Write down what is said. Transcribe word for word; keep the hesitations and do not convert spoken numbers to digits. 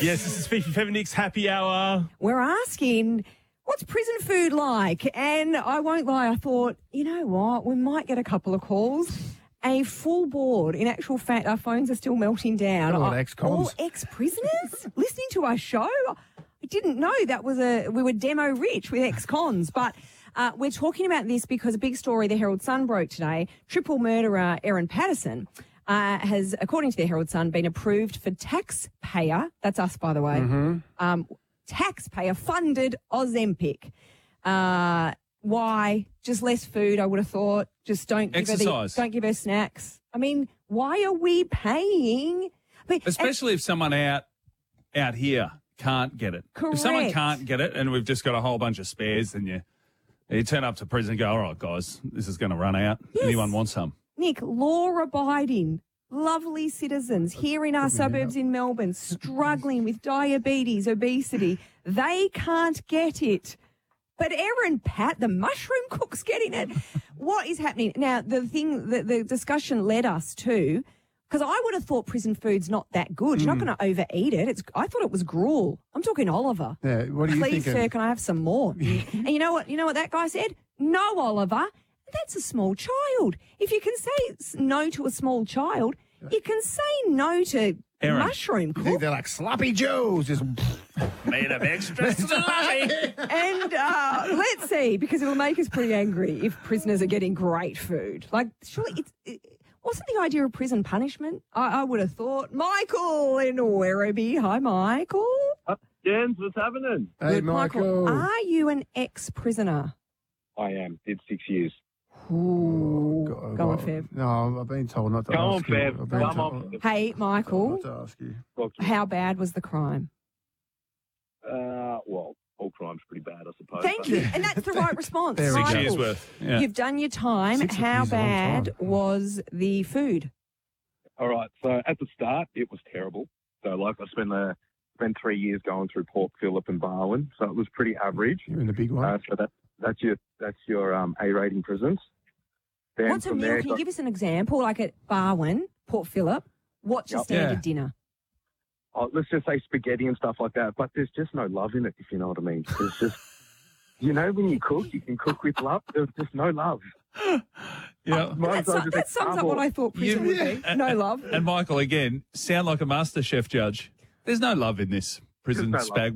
Yes, this is Fifi Feminix Happy Hour. We're asking, what's prison food like? And I won't lie, I thought, you know what, we might get a couple of calls. A full board. In actual fact, our phones are still melting down. All I- ex-cons. All ex-prisoners listening to our show. I didn't know that was a, we were demo rich with ex-cons, but uh, we're talking about this because a big story the Herald Sun broke today. Triple murderer Erin Patterson uh, has, according to the Herald Sun, been approved for taxpayer, that's us by the way, Mm-hmm. um, taxpayer-funded Ozempic. Uh, why? Just less food, I would have thought. Just don't give her Exercise. the, don't give her snacks. I mean, why are we paying? I mean, Especially if someone out out here can't get it. If someone Correct. can't get it and we've just got a whole bunch of spares, then you, you turn up to prison and go, all right, guys, this is going to run out. Yes. Anyone want some? Nick, law-abiding, lovely citizens here in our suburbs in Melbourne, struggling with diabetes, obesity. They can't get it. But Erin Pat, the mushroom cook's getting it. What is happening? Now, the thing that the discussion led us to, because I would have thought prison food's not that good. You're not going to overeat it. It's. I thought it was gruel. I'm talking Oliver. Yeah, what do you Please, think? sir, can I have some more? And you know what? You know what that guy said? No, Oliver. That's a small child. If you can say s- no to a small child, you can say no to Erin. mushroom You think cook. they're like sloppy joes? Just Made of extra sloppy. And uh, let's see, because it'll make us pretty angry if prisoners are getting great food. Like, surely it's, it wasn't the idea of prison punishment? I, I would have thought. Michael in Werribee. Hi, Michael. Jens, what's happening? hey, Good, Michael. Are you an ex-prisoner? I am. Did six years. Ooh. God, Go on, God. Fev. No, I've been told not to Go on, ask you. Fev. I've been Come told on. Hey, Michael, not to ask you. Talk to me. how bad was the crime? Uh, well, all crime's pretty bad, I suppose. Thank but- you. And that's the right response. There we Six go. years Michael, worth. Yeah. You've done your time. Six How years is a long bad time. was the food? All right. So at the start, it was terrible. So like I spent the spent three years going through Port Phillip and Barwon, so it was pretty average. You're in the big one. Uh, so that that's your that's your um, A rating prisons. Then What's a from meal? there, Can you got- give us an example? Like at Barwon, Port Phillip, what's your Yep. standard Yeah. dinner? oh, let's just say spaghetti and stuff like that. But there's just no love in it, if you know what I mean. There's just, you know, when you cook, you can cook with love. There's just no love. Yeah. Might That, as well su- just that eat sums up cardboard. what I thought prison You- would be. No love. And Michael, again, sound like a master chef judge. There's no love in this prison There's no love. spag